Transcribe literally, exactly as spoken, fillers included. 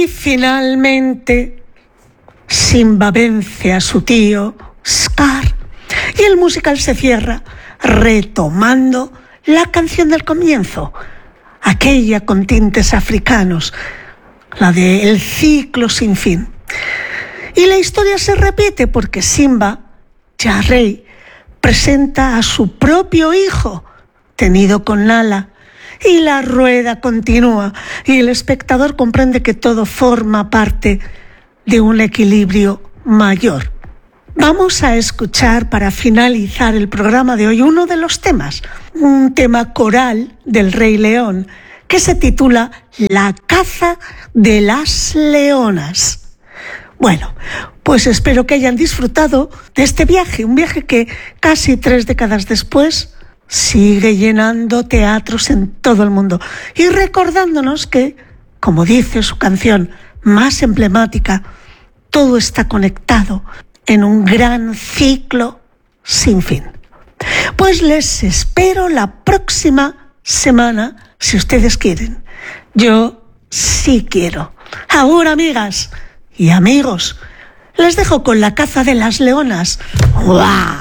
finalmente Simba vence a su tío Scar y el musical se cierra retomando la canción del comienzo, aquella con tintes africanos, la de El ciclo sin fin. Y la historia se repite porque Simba, ya rey, presenta a su propio hijo, tenido con Nala, y la rueda continúa y el espectador comprende que todo forma parte de un equilibrio mayor. Vamos a escuchar para finalizar el programa de hoy uno de los temas, un tema coral del Rey León que se titula La caza de las leonas. Bueno, pues espero que hayan disfrutado de este viaje, un viaje que casi tres décadas después sigue llenando teatros en todo el mundo y recordándonos que, como dice su canción más emblemática, todo está conectado en un gran ciclo sin fin. Pues les espero la próxima semana, si ustedes quieren. Yo sí quiero. Ahora, amigas y amigos, les dejo con La caza de las leonas. ¡Guau!